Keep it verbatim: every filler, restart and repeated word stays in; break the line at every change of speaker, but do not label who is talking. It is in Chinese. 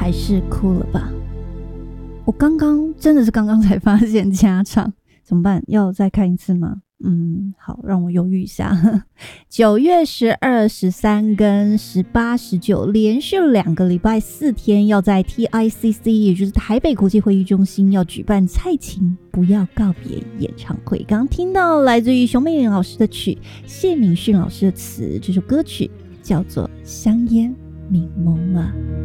还是哭了吧。我刚刚真的是刚刚才发现加场，怎么办？要再看一次吗？嗯，好，让我犹豫一下。九月十二、十三跟十八、十九连续两个礼拜四天，要在 T I C C， 也就是台北国际会议中心，要举办蔡琴不要告别演唱会。刚刚听到来自于熊美玲老师的曲，谢敏训老师的词，这首歌曲叫做《香烟泯蒙了》。